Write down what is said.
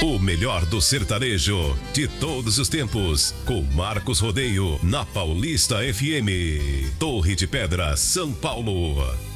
O melhor do sertanejo de todos os tempos, com Marcos Rodeio, na Paulista FM. Torre de Pedra, São Paulo.